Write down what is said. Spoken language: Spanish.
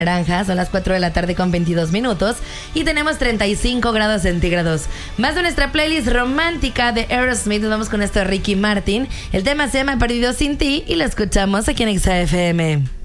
naranja, son las 4 de la tarde con 22 minutos y tenemos 35 grados centígrados. Más de nuestra playlist romántica de Aerosmith, nos vamos con esto de Ricky Martin. El tema se llama Perdido sin ti y lo escuchamos aquí en XFM.